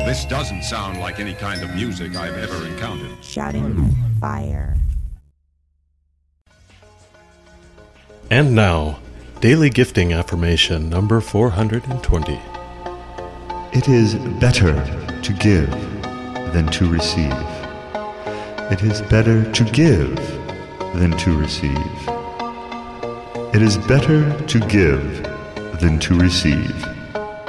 This doesn't sound like any kind of music I've ever encountered. Shouting fire. And now, Daily Gifting Affirmation number 420. It is better to give than to receive. It is better to give than to receive. It is better to give than to receive.